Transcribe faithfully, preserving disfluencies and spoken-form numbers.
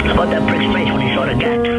What that prick's face when he saw the gat.